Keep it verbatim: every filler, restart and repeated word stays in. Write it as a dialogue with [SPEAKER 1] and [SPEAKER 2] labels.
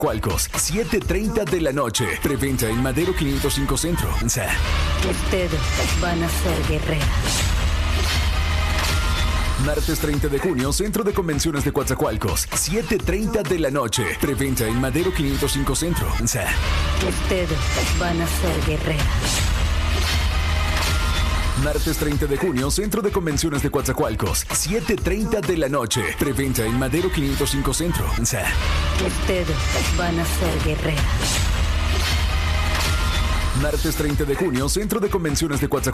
[SPEAKER 1] Coatzacoalcos, siete treinta de la noche. Preventa en Madero quinientos cinco Centro.
[SPEAKER 2] Ustedes van a ser guerreras.
[SPEAKER 1] Martes treinta de junio, Centro de Convenciones de Coatzacoalcos, siete treinta de la noche. Preventa en Madero quinientos cinco Centro.
[SPEAKER 2] Ustedes van a ser guerreras.
[SPEAKER 1] Martes treinta de junio, Centro de Convenciones de Coatzacoalcos, siete treinta de la noche. Preventa en Madero quinientos cinco Centro.
[SPEAKER 2] Ustedes van a ser guerreras.
[SPEAKER 1] Martes treinta de junio, Centro de Convenciones de Coatzacoalcos.